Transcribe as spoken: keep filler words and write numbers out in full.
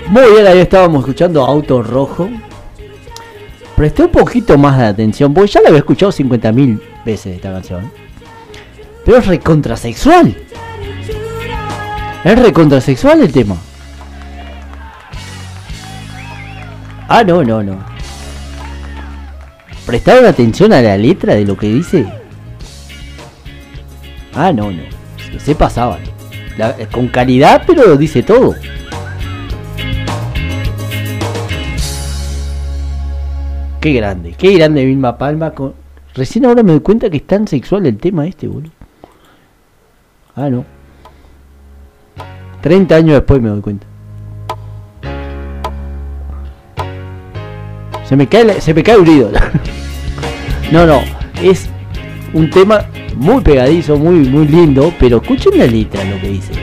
Muy bien, ahí estábamos escuchando Auto Rojo. Presté un poquito más de atención, porque ya la había escuchado cincuenta mil veces esta canción. Pero es recontrasexual. Es recontrasexual el tema. Ah, no, no, no. ¿Prestaron atención a la letra de lo que dice? Ah, no, no. Se pasaba. La, con calidad, pero dice todo. Qué grande, qué grande Vilma Palma. Con... Recién ahora me doy cuenta que es tan sexual el tema este, boludo. Ah, no. treinta años después me doy cuenta. Se me cae, la... se me cae un ídolo. No, no. Es un tema muy pegadizo, muy, muy lindo. Pero escuchen la letra, lo que dice.